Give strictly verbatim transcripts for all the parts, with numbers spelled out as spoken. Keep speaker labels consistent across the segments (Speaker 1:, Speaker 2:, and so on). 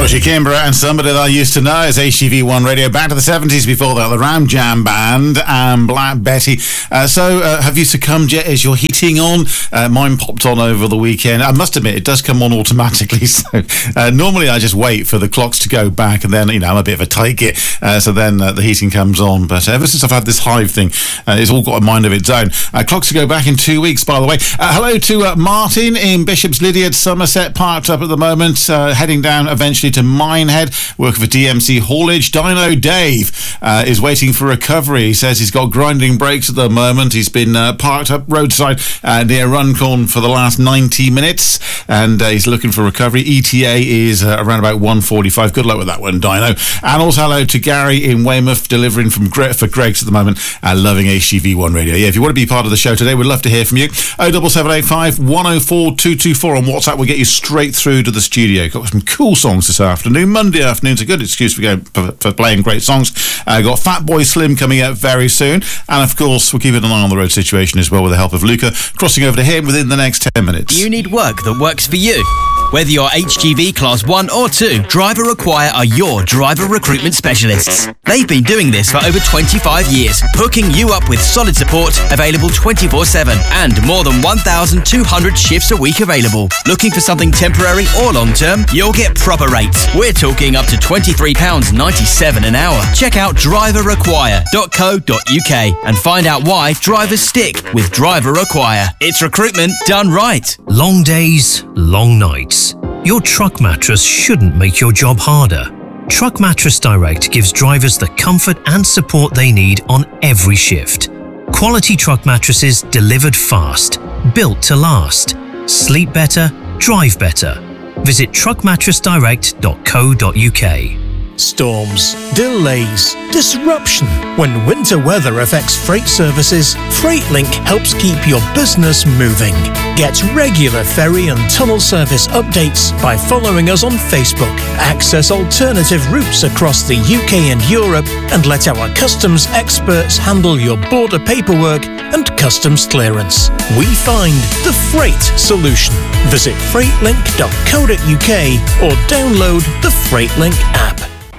Speaker 1: Joshie Kimbrough and somebody that I used to know as H G V one Radio. Back to the seventies before that, the Ram Jam Band and Black Betty. Uh, so, uh, have you succumbed yet? Is your heating on? Uh, mine popped on over the weekend. I must admit, it does come on automatically. So, uh, normally I just wait for the clocks to go back, and then, you know, I'm a bit of a tight git. Uh, so then uh, the heating comes on. But ever since I've had this Hive thing, uh, it's all got a mind of its own. Uh, clocks to go back in two weeks, by the way. Uh, hello to uh, Martin in Bishop's Lydiard, Somerset, parked up at the moment, uh, heading down eventually to Minehead, working for D M C Haulage. Dino Dave uh, is waiting for recovery. He says he's got grinding brakes at the moment. He's been uh, parked up roadside uh, near Runcorn for the last ninety minutes, and uh, he's looking for recovery. E T A is uh, around about one forty-five. Good luck with that one, Dino. And also hello to Gary in Weymouth, delivering from Gre- for Greg's at the moment, uh, loving H G V one Radio. Yeah, if you want to be part of the show today, we'd love to hear from you. oh seven seven eight five, one oh four, two two four on WhatsApp. We'll get you straight through to the studio. Got some cool songs this afternoon. Monday afternoon's a good excuse for, going, for, for playing great songs. Uh, got Fatboy Slim coming out very soon. And of course, we're keeping an eye on the road situation as well with the help of Luca, crossing over to him within the next ten minutes.
Speaker 2: You need work that works for you. Whether you're H G V Class one or two, Driver Require are your driver recruitment specialists. They've been doing this for over twenty-five years, hooking you up with solid support, available twenty-four seven, and more than one thousand two hundred shifts a week available. Looking for something temporary or long-term? You'll get proper rates. We're talking up to twenty-three pounds ninety-seven an hour. Check out driver require dot co dot uk and find out why drivers stick with Driver Require. It's recruitment done right.
Speaker 3: Long days, long nights. Your truck mattress shouldn't make your job harder. Truck Mattress Direct gives drivers the comfort and support they need on every shift. Quality truck mattresses delivered fast, built to last. Sleep better, drive better. Visit truck mattress direct dot co dot uk.
Speaker 4: Storms, delays, disruption. When winter weather affects freight services, FreightLink helps keep your business moving. Get regular ferry and tunnel service updates by following us on Facebook. Access alternative routes across the U K and Europe, and let our customs experts handle your border paperwork and customs clearance. We find the freight solution. Visit freightlink dot co dot uk or download the FreightLink app.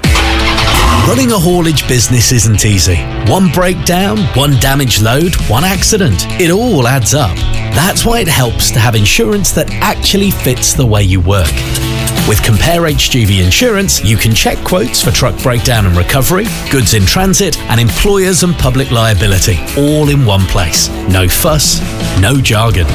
Speaker 5: Running a haulage business isn't easy. One breakdown, one damaged load, one accident. It all adds up. That's why it helps to have insurance that actually fits the way you work. With Compare H G V Insurance, you can check quotes for truck breakdown and recovery, goods in transit, and employers and public liability, all in one place. No fuss, no jargon.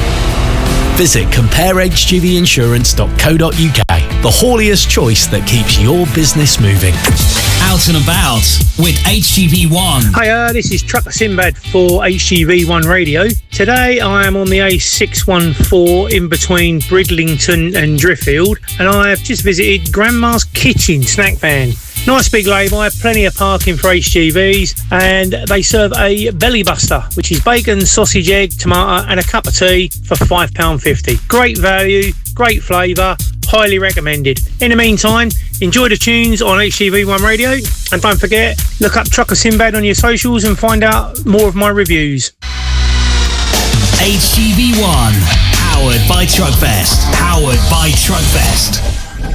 Speaker 5: Visit compare h g v insurance dot co dot uk, the hauliest choice that keeps your business moving.
Speaker 6: Out and about with H G V one.
Speaker 7: Hiya, this is Trucker Sinbad for H G V one Radio. Today I am on the A six one four in between Bridlington and Driffield, and I have just visited Grandma's Kitchen snack van. Nice big lay-by, plenty of parking for H G Vs, and they serve a belly buster, which is bacon, sausage, egg, tomato and a cup of tea for five pounds fifty. Great value, great flavour, highly recommended. In the meantime, enjoy the tunes on H G V one Radio, and don't forget, look up Trucker Sinbad on your socials and find out more of my reviews.
Speaker 6: H G V one, powered by Truckfest, powered by Truckfest.